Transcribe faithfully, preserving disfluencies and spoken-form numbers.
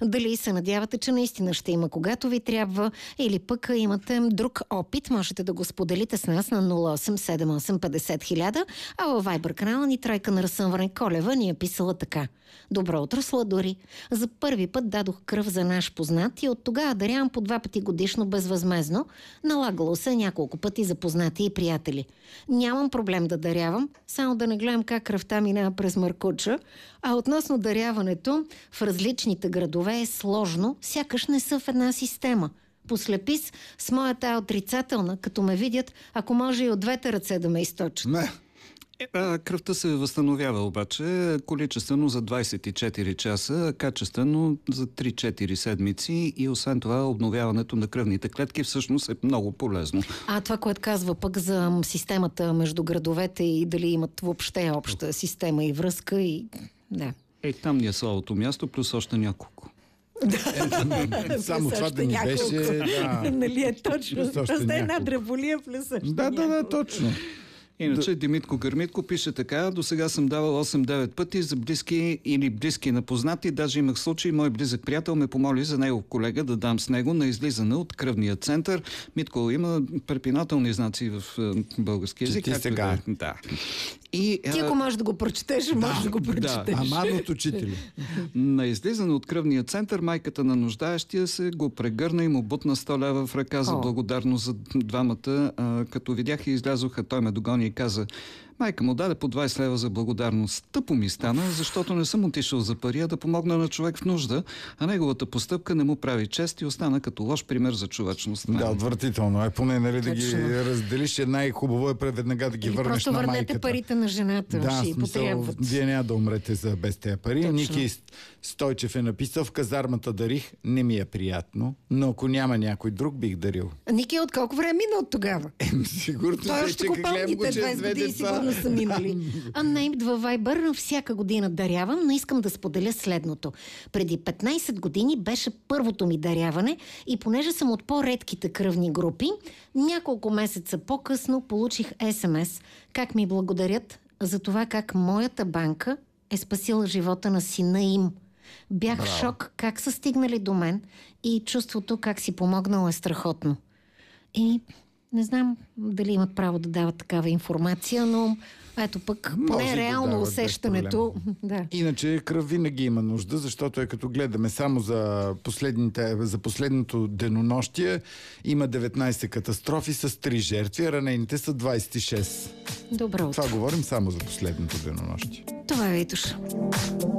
Дали се надявате, че наистина ще има когато ви трябва, или пък имате друг опит, можете да го споделите с нас на нула осем седем осем петдесет хиляда, а във Viber канала ни Тройка на разсъмване Колева ни е писала така: добро утро, сладури! За първи път дадох кръв за наш познат и от тогава дарявам по два пъти годишно безвъзмезно. Налагало се няколко пъти за познати и приятели. Нямам проблем да дарявам, само да не гледам как кръвта минава през маркуча, а относно даряването в различните градове е сложно, сякаш не са в една система. Послепис с моята е отрицателна, като ме видят, ако може и от двете ръце да ме източат. Не. А, кръвта се възстановява обаче количествено за двайсет и четири часа, качествено за три-четири седмици и освен това обновяването на кръвните клетки всъщност е много полезно. А това, което казва пък за системата между градовете и дали имат въобще обща система и връзка и... да. Е, там ни е слабото място, плюс още няколко. Ето, само това да ни беше... Да. Нали е точно. Просто една дреболия плюс още Да, да, да, точно. Иначе Димитко Гърмитко пише така: до сега съм давал осем-девет пъти за близки или близки на познати. Даже имах случай, мой близък приятел ме помоли за негов колега да дам с него на излизане от кръвния център. Митко, има препинателни знаци в български език. Ти сега. Да. И, Ти ако можеш да го прочетеш, да, можеш да го прочетеш. Да, аман от учители. На излизане от кръвния център майката на нуждаещия се го прегърна и му бутна сто лева в ръка за благодарност за двамата. А, като видях и излязоха, той ме догони и каза: майка му даде по двайсет лева за благодарност. Тъпо ми стана, защото не съм отишъл за пари, а да помогна на човек в нужда, а неговата постъпка не му прави чест и остана като лош пример за човечност. Да, отвратително е. Поне нали, да ги разделиш, най-хубаво е веднага да ги или върнеш на майката. просто върнете парите на жената, да, ще й потребват. Вие няма да умрете за без тези пари. Точно. Ники Стойчев е написал: в казармата дарих, не ми е приятно, но ако няма някой друг, бих дарил. Ники, от колко време мина от тогава? Е, сигурно той още го помните, двайсет години сигурно са минали. А Неймд във Viber всяка година дарявам, но искам да споделя следното. Преди петнайсет години беше първото ми даряване и понеже съм от по-редките кръвни групи, няколко месеца по-късно получих ес ем ес как ми благодарят за това как моята банка е спасила живота на сина им. Бях в шок как са стигнали до мен и чувството как си помогнало е страхотно. И не знам дали имат право да дават такава информация, но ето пък поне реално да усещането. Да. Иначе кръв винаги има нужда, защото е като гледаме само за, последните, за последното денонощие, има деветнайсет катастрофи с три жертви, а ранените са двайсет и шест. Добро. Това говорим само за последното денонощие. Това е Витуш.